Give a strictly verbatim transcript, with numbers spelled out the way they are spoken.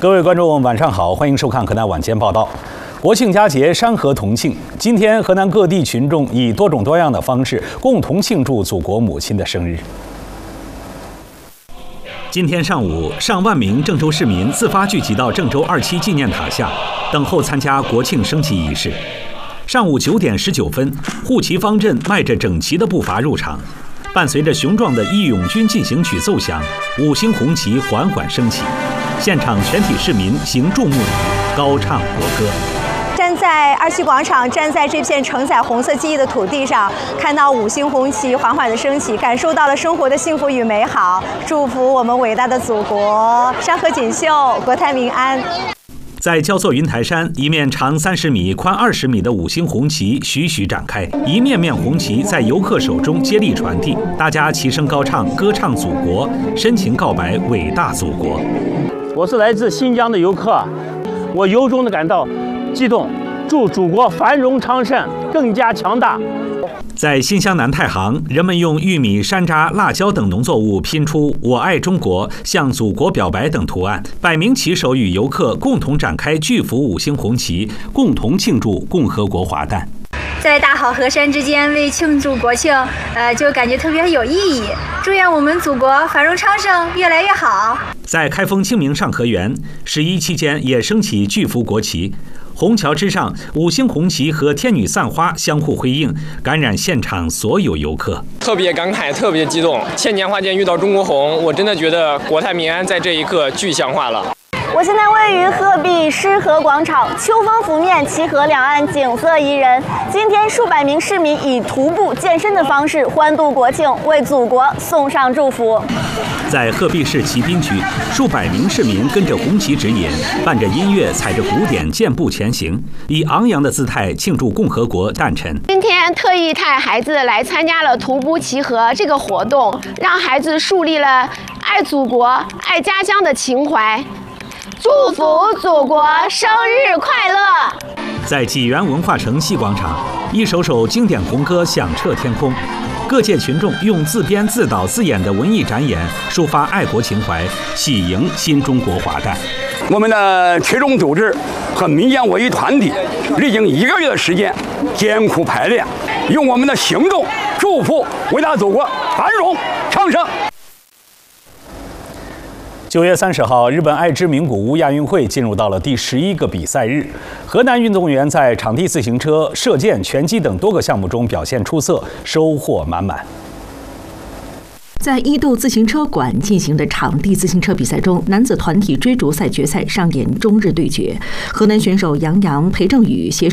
各位观众，晚上好，欢迎收看河南晚间报道。国庆佳节，山河同庆。今天，河南各地群众以多种多样的方式共同庆祝祖国母亲的生日。今天上午，上万名郑州市民自发聚集到郑州二七纪念塔下，等候参加国庆升旗仪式。上午九点十九分，护旗方阵迈着整齐的步伐入场，伴随着雄壮的《义勇军进行曲》奏响，五星红旗缓缓升起。现场全体市民行注目礼，高唱国歌。 站在二七广场，站在这片承载红色记忆的土地上，看到五星红旗缓缓的升起，感受到了生活的幸福与美好。祝福我们伟大的祖国山河锦绣，国泰民安。 在焦作云台山，一面长三十米、宽二十米的五星红旗徐徐展开，一面面红旗在游客手中接力传递，大家齐声高唱，歌唱祖国，深情告白伟大祖国。 我是来自新疆的游客，我由衷的感到激动，祝祖国繁荣昌盛，更加强大。 在新乡南太行，人们用玉米、山楂、辣椒等农作物拼出“我爱中国”、向祖国表白等图案，百名骑手与游客共同展开巨幅五星红旗，共同庆祝共和国华诞。 在大好河山之间为庆祝国庆，呃，就感觉特别有意义。祝愿我们祖国繁荣昌盛，越来越好。 在开封清明上河园，十一期间也升起巨幅国旗。虹桥之上，五星红旗和天女散花相互辉映，感染现场所有游客。 特别感慨，特别激动。千年花间遇到中国红，我真的觉得国泰民安在这一刻具象化了。 我现在位于鹤壁诗河广场，秋风拂面，齐河两岸景色宜人。今天数百名市民以徒步健身的方式欢度国庆，为祖国送上祝福。 在鹤壁市骑滨区，数百名市民跟着红旗指引，伴着音乐，踩着鼓点健步前行，以昂扬的姿态庆祝共和国诞辰。 今天特意带孩子来参加了徒步齐河这个活动，让孩子树立了爱祖国、爱家乡的情怀。祝福祖国生日快乐！ 在济源文化城西广场，一首首经典红歌响彻天空，各界群众用自编自导自演的文艺展演抒发爱国情怀，喜迎新中国华诞。 我们的群众组织和民间文艺团体历经一个月的时间艰苦排练，用我们的行动祝福伟大祖国繁荣昌盛。 九月三十号，日本爱知名古屋亚运会进入到了第十一个比赛日。河南运动员在场地自行车、射箭、拳击等多个项目中表现出色，收获满满。 在伊豆自行车馆进行的场地自行车比赛中，男子团体追逐赛决赛上演中日对决。河南选手杨洋、裴正宇携手